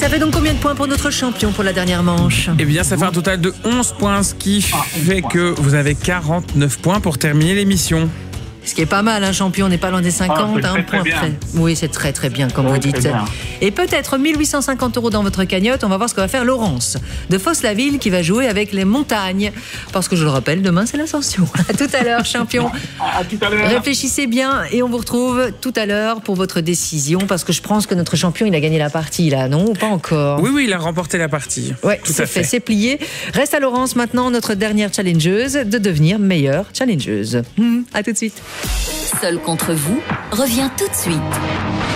Ça fait donc combien de points pour notre champion pour la dernière manche? Eh bien, ça fait un total de 11 points, ce qui fait que vous avez 49 points pour terminer l'émission. Ce qui est pas mal, champion, on n'est pas loin des 50, c'est un point très bien. près. Oui, c'est très très bien, comme vous dites. très bien. Et peut-être 1850 € dans votre cagnotte. On va voir ce que va faire Laurence de Fosse-la-Ville qui va jouer avec les montagnes. Parce que je le rappelle, demain c'est l'ascension. À tout à l'heure, champion. À tout à l'heure. Réfléchissez bien et on vous retrouve tout à l'heure pour votre décision. Parce que je pense que notre champion, il a gagné la partie là, non? Ou pas encore? Oui, il a remporté la partie. Ouais, tout c'est à fait. c'est plié. Reste à Laurence maintenant, notre dernière challengeuse, de devenir meilleure challengeuse. À tout de suite. Seul contre vous revient tout de suite.